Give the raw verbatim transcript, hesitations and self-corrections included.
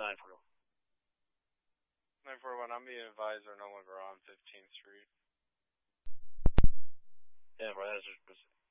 nine four one. nine four one, I'm being advised they're no longer on fifteenth Street. Yeah, bro, that's just...